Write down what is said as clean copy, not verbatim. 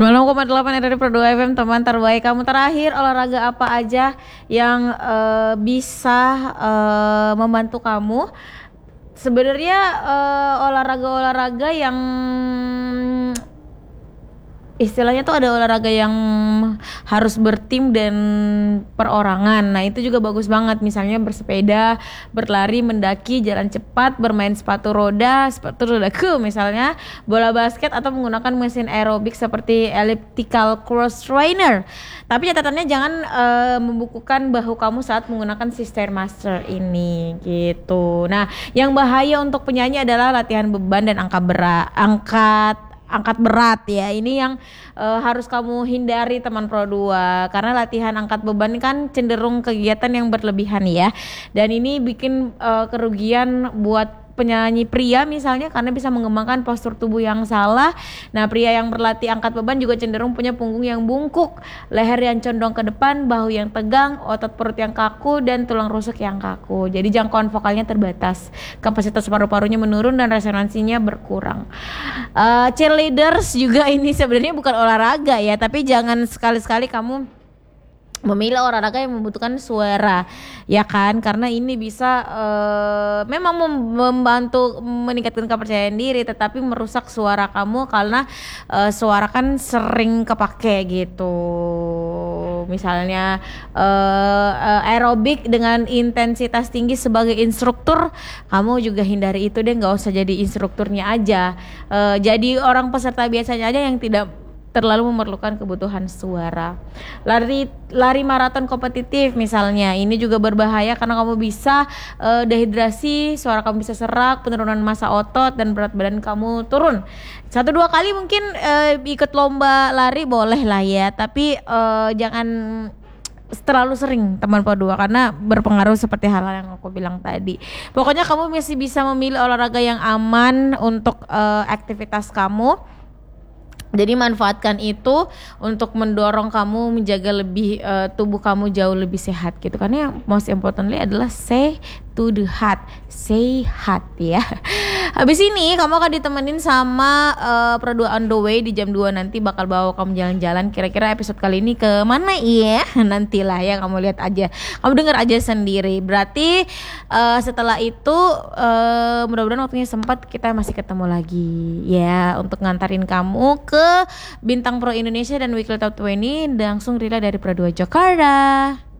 9,8 dari Pro 2 FM, teman terbaik kamu. Terakhir, olahraga apa aja yang bisa membantu kamu? Sebenarnya olahraga-olahraga yang istilahnya tuh ada olahraga yang harus bertim dan perorangan. Nah itu juga bagus banget. Misalnya bersepeda, berlari, mendaki, jalan cepat, bermain sepatu rodaku misalnya, bola basket atau menggunakan mesin aerobik seperti elliptical cross trainer. Tapi catatannya jangan membukukan bahu kamu saat menggunakan si Stairmaster ini gitu. Nah yang bahaya untuk penyanyi adalah latihan beban dan angkat berat ya. Ini yang harus kamu hindari teman Pro 2, karena latihan angkat beban kan cenderung kegiatan yang berlebihan ya. Dan ini bikin kerugian buat penyanyi pria misalnya, karena bisa mengembangkan postur tubuh yang salah. Nah pria yang berlatih angkat beban juga cenderung punya punggung yang bungkuk, leher yang condong ke depan, bahu yang tegang, otot perut yang kaku, dan tulang rusuk yang kaku. Jadi jangkauan vokalnya terbatas, kapasitas paru-parunya menurun dan resonansinya berkurang. Cheerleaders juga ini sebenarnya bukan olahraga ya, tapi jangan sekali-sekali kamu memilih olahraga yang membutuhkan suara ya kan, karena ini bisa memang membantu meningkatkan kepercayaan diri, tetapi merusak suara kamu karena suara kan sering kepake gitu. Misalnya aerobik dengan intensitas tinggi sebagai instruktur, kamu juga hindari itu deh, nggak usah jadi instrukturnya aja. Jadi orang peserta biasanya aja yang tidak terlalu memerlukan kebutuhan suara. Lari maraton kompetitif misalnya, ini juga berbahaya karena kamu bisa dehidrasi, suara kamu bisa serak, penurunan massa otot, dan berat badan kamu turun. 1-2 kali mungkin ikut lomba lari boleh lah ya, tapi jangan terlalu sering teman Pro 2, karena berpengaruh seperti hal-hal yang aku bilang tadi. Pokoknya kamu masih bisa memilih olahraga yang aman untuk aktivitas kamu. Jadi manfaatkan itu untuk mendorong kamu menjaga lebih tubuh kamu jauh lebih sehat gitu. Karena yang most importantly adalah say heart ya. Habis ini kamu akan ditemenin sama Pro 2 on the way di jam 2 nanti, bakal bawa kamu jalan-jalan. Kira-kira episode kali ini ke mana ya? Nantilah ya, kamu lihat aja, kamu dengar aja sendiri. Berarti setelah itu mudah-mudahan waktunya sempat kita masih ketemu lagi ya, untuk ngantarin kamu ke Bintang Pro Indonesia dan Weekly Top 20 langsung relay dari Pro 2 Jakarta.